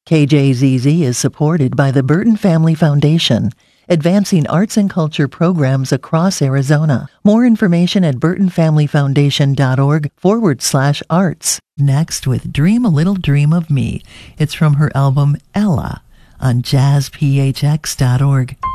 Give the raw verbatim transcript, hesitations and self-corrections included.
K J Z Z is supported by the Burton Family Foundation, advancing arts and culture programs across Arizona. More information at burtonfamilyfoundation.org forward slash arts. Next with Dream a Little Dream of Me. It's from her album Ella on jazz p h x dot org.